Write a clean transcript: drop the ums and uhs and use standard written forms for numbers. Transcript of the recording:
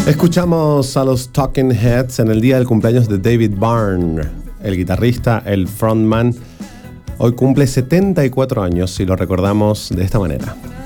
Escuchamos a los Talking Heads en el día del cumpleaños de David Byrne, el guitarrista, el frontman. Hoy cumple 74 años y lo recordamos de esta manera.